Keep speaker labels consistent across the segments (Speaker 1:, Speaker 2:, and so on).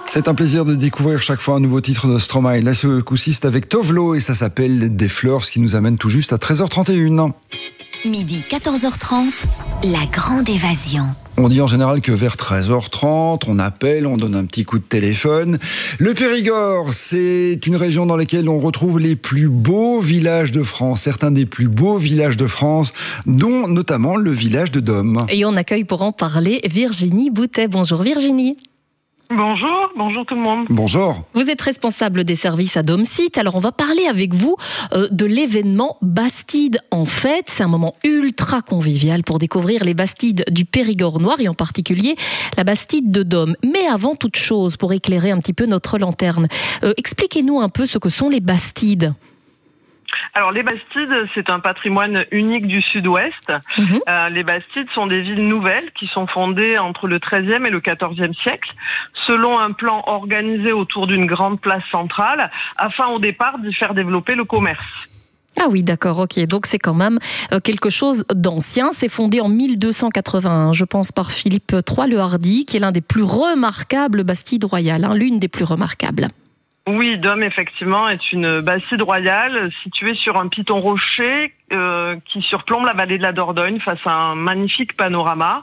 Speaker 1: C'est un plaisir de découvrir chaque fois un nouveau titre de Stromae. Là, ce coup-ci, c'est avec Tovlo et ça s'appelle Des fleurs, ce qui nous amène tout juste à 13h31.
Speaker 2: Midi 14h30, la grande évasion.
Speaker 1: On dit en général que vers 13h30, on appelle, on donne un petit coup de téléphone. Le Périgord, c'est une région dans laquelle on retrouve les plus beaux villages de France, certains des plus beaux villages de France, dont notamment le village de Dôme.
Speaker 3: Et on accueille pour en parler Virginie Boutet. Bonjour Virginie.
Speaker 4: Bonjour tout le monde.
Speaker 1: Bonjour.
Speaker 3: Vous êtes responsable des services à Dôme Site. Alors on va parler avec vous de l'événement Bastide en fête. C'est un moment ultra convivial pour découvrir les Bastides du Périgord noir et en particulier la Bastide de Dôme. Mais avant toute chose, pour éclairer un petit peu notre lanterne, expliquez-nous un peu ce que sont les Bastides.
Speaker 4: Alors les Bastides, c'est un patrimoine unique du Sud-Ouest. Les Bastides sont des villes nouvelles qui sont fondées entre le XIIIe et le XIVe siècle, selon un plan organisé autour d'une grande place centrale, afin au départ d'y faire développer le commerce.
Speaker 3: Ah oui, d'accord, ok. Donc c'est quand même quelque chose d'ancien. C'est fondé en 1281, je pense, par Philippe III le Hardi, qui est l'un des plus remarquables Bastides royales, l'une des plus remarquables.
Speaker 4: Oui, Dôme, effectivement, est une bastide royale située sur un piton rocher qui surplombe la vallée de la Dordogne face à un magnifique panorama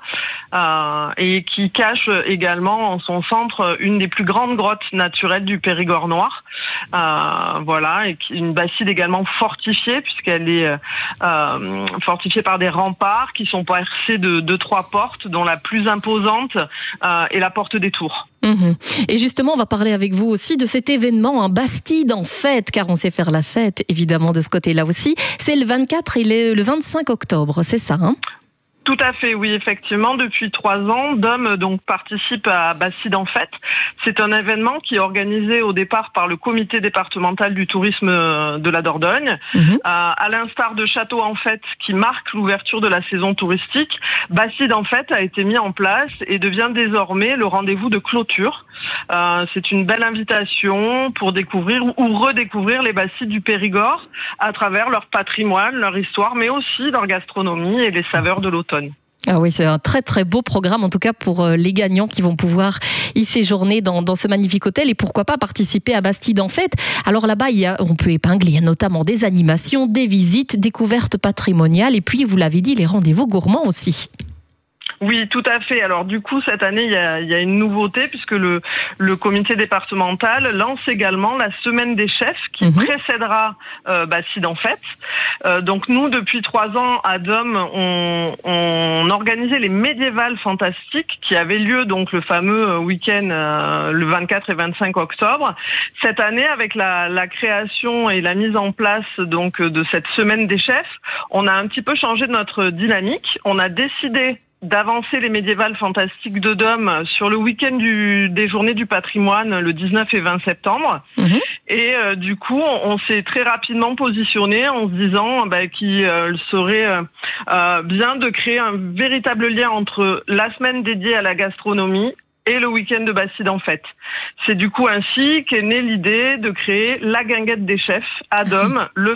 Speaker 4: et qui cache également en son centre une des plus grandes grottes naturelles du Périgord noir. Voilà, et une bastide également fortifiée puisqu'elle est fortifiée par des remparts qui sont percés de 3 portes, dont la plus imposante est la porte des Tours.
Speaker 3: Et justement, on va parler avec vous aussi de cet événement, Bastide en fête, car on sait faire la fête, évidemment, de ce côté-là aussi. C'est le 24 et le 25 octobre, c'est ça, hein ?
Speaker 4: Tout à fait, oui, effectivement. Depuis 3 ans, Dôme donc participe à Bastide en fête. C'est un événement qui est organisé au départ par le comité départemental du tourisme de la Dordogne. À l'instar de Château en fête qui marque l'ouverture de la saison touristique, Bastide en fête a été mis en place et devient désormais le rendez-vous de clôture. C'est une belle invitation pour découvrir ou redécouvrir les Bastides du Périgord à travers leur patrimoine, leur histoire, mais aussi leur gastronomie et les saveurs de l'automne.
Speaker 3: Ah oui, c'est un très très beau programme, en tout cas pour les gagnants qui vont pouvoir y séjourner dans ce magnifique hôtel et pourquoi pas participer à Bastide en fête. Alors là-bas, on peut épingler notamment des animations, des visites, découvertes patrimoniales et puis, vous l'avez dit, les rendez-vous gourmands aussi.
Speaker 4: Oui, tout à fait. Alors du coup, cette année, il y a une nouveauté puisque le comité départemental lance également la semaine des chefs qui précédera Bastide en fête. Donc nous, depuis 3 ans à Dôme, on organisait les médiévales fantastiques qui avaient lieu donc le fameux week-end le 24 et 25 octobre. Cette année, avec la création et la mise en place donc de cette semaine des chefs, on a un petit peu changé de notre dynamique. On a décidé d'avancer les médiévales fantastiques de Dôme sur le week-end des journées du patrimoine, le 19 et 20 septembre. Et du coup, on s'est très rapidement positionné en se disant qu'il serait bien de créer un véritable lien entre la semaine dédiée à la gastronomie et le week-end de Bastide en fête. C'est du coup ainsi qu'est née l'idée de créer la guinguette des chefs à Dôme, le